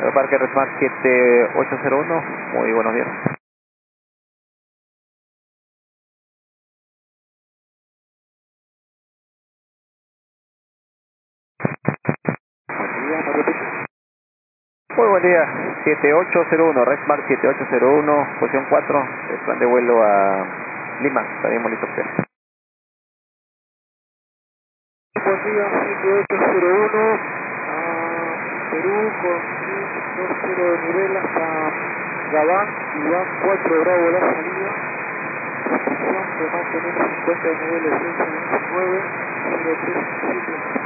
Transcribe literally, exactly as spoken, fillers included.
Parque Resmar siete ocho cero uno, muy buenos días. Buen día, ¿me repite? Muy buen día, siete ocho cero uno, Resmar siete ocho cero uno, posición cuatro, el plan de vuelo a Lima, estaríamos listos. Buen día, siete ocho cero uno, a Perú con dos cero de nivel hasta Gabán, Iván cuatro Bravo la salida, restricción de mantener cincuenta de nivel de ciencia veintinueve, cero tres siete.